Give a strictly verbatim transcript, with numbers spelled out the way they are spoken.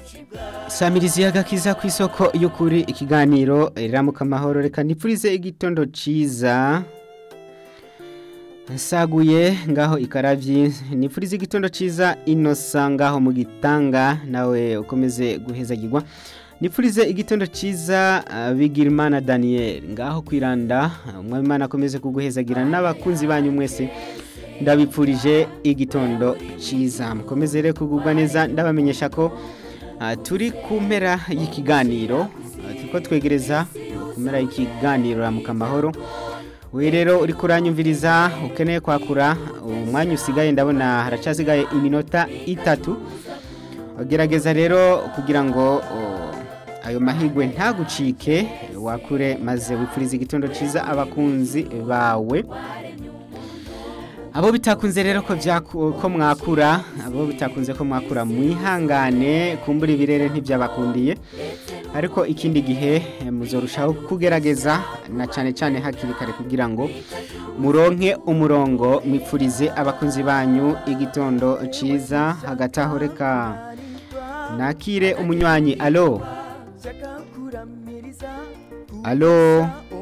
Samirizi y'agakiza ku isoko y'ukuri ikiganiro riramuka amahoro reka nipfurize igitondo ciza nsaguye ngaho ikaravyi nipfurize igitondo ciza inosa ngaho mu gitanga nawe ukomeze guhezagirwa nipfurize igitondo ciza uh, Bigirimana Daniel ngaho kwiranda umwami akomeze kuguhezagira n'abakunzi banyu mwese ndabipfurije igitondo ciza mukomeze rero kugubwa neza ndabamenyesha ko Uh, turi kumpera y'ikiganiro uh, tuko twegereza kumpera y'ikiganiro ramuka amahoro we rero uri kuranyumviriza ukeneye kwakura umwanya usigaye ndabona haracasigaye iminota itatu gerageza rero kugira ngo uh, ayo mahigwe ntagucike wakure maze wipfurize igitondo ciza abakunzi bawe abo bitakunze rero ko ko mwakura abo bitakunze ko mwakura mwihangane kumbura ibirere ntibyabakundiye ariko ikindi gihe muzorushaho kugerageza na cyane cyane hakiri kare kugira ngo muronke umurongo mwipfurize abakunzi banyu igitondo ciza hagati aho reka nakire umunywanyi alo alo